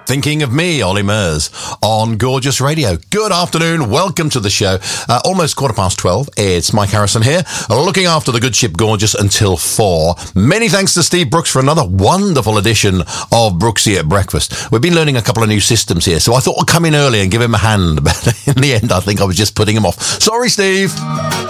Thinking of me, Ollie Murs, on Gorgeous Radio. Good afternoon. Welcome to the show. Almost 12:15. It's Mike Harrison here, looking after the good ship Gorgeous until 4. Many thanks to Steve Brooks for another wonderful edition of Brooksy at Breakfast. We've been learning a couple of new systems here, so I thought I'd come in early and give him a hand. But in the end, I think I was just putting him off. Sorry, Steve.